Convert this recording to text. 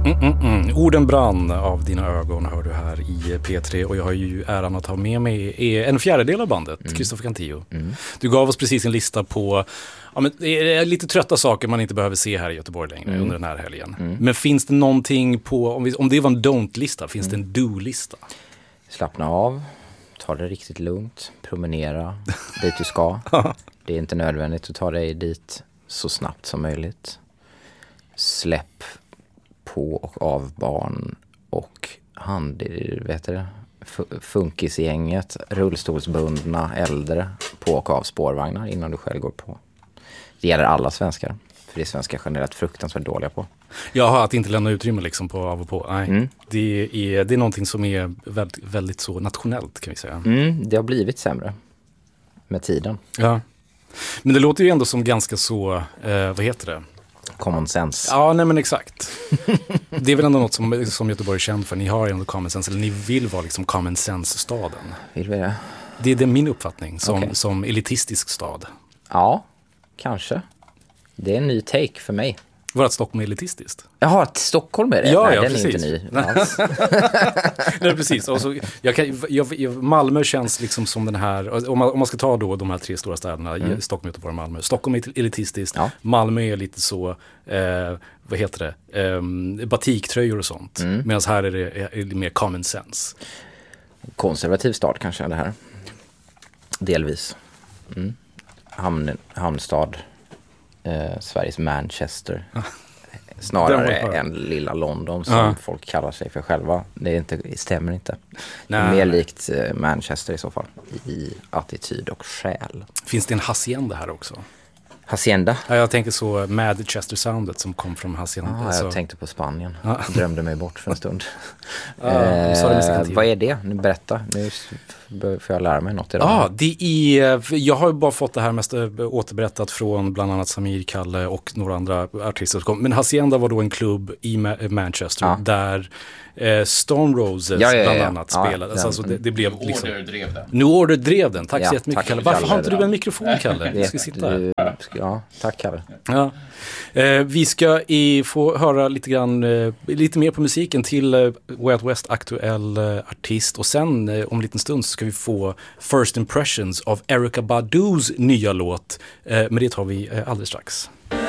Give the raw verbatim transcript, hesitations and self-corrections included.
Mm, mm, mm. Orden brann av dina ögon hör du här i P tre och jag har ju äran att ha med mig en fjärdedel av bandet, mm. Christopher Cantillo. Mm. Du gav oss precis en lista på ja, men, det är lite trötta saker man inte behöver se här i Göteborg längre mm. under den här helgen. Mm. Men finns det någonting på, om, vi, om det var en don't-lista, finns mm. det en do-lista? Slappna av, ta det riktigt lugnt, promenera dit du ska. Det är inte nödvändigt att ta dig dit så snabbt som möjligt. Släpp på och av barn och hand, vet du, funkisgänget, rullstolsbundna äldre på och av spårvagnar innan du själv går på. Det gäller alla svenskar, för det är svenskar generellt fruktansvärt dåliga på. Jaha, att inte lämna utrymme liksom på av och på. Nej, mm. det, är, det är någonting som är väldigt, väldigt så nationellt kan vi säga. Mm, det har blivit sämre med tiden. Ja, men det låter ju ändå som ganska så, eh, vad heter det? Common sense. Ja, nej men exakt. Det är väl ändå något som, som Göteborg är känd för. Ni har ändå common sense, eller ni vill vara liksom common sense-staden. Vill vi det? Det är det min uppfattning som, okay. som elitistisk stad. Ja, kanske. Det är en ny take för mig. Var att Stockholm är elitistiskt? Jaha, att Stockholm är det? Ja, nej, ja, den precis. är inte ny alls. Nej, precis. Och så, jag kan, jag, jag, Malmö känns liksom som den här, om man, om man ska ta då de här tre stora städerna, mm. Stockholm, Göteborg och Malmö. Stockholm är elitistiskt, ja. Malmö är lite så, eh, vad heter det, eh, batiktröjor och sånt. Mm. Medan här är det, är det mer common sense. Konservativ stad kanske det här. Delvis. Mm. Hamn, hamnstad. Eh, Sveriges Manchester. Snarare än lilla London som ja. folk kallar sig för själva. Det, är inte, det stämmer inte. Nej. Det är mer likt eh, Manchester i så fall. I attityd och själ. Finns det en hacienda här också? Hacienda? Ja, jag tänkte så Manchester Soundet som kom från hacienda. Ah, jag så. tänkte på Spanien. Ja. Drömde mig bort för en stund. ah, eh, vad är det? Nu berätta. Nu får jag lära mig något idag. Ja, ah, det är, jag har ju bara fått det här mest återberättat från bland annat Samir, Kalle och några andra artister. Men hacienda var då en klubb i Manchester ah. där eh, Stone Roses ja, ja, ja, bland ja. annat ja, spelade. Den, alltså, det, det blev New liksom, Order drev den. New Order drev den. Tack ja, så jättemycket, tack, Kalle. Varför Kalle, har inte ja. du en mikrofon, Kalle? Vi ska sitta här. Ja, tack Kalle. Ja. Eh, vi ska i, få höra lite grann, eh, lite mer på musiken till eh, Way Out West aktuell eh, artist och sen eh, om en liten stund så ska vi få First Impressions av Erykah Badu's nya låt. Eh, men det tar vi eh, alldeles strax.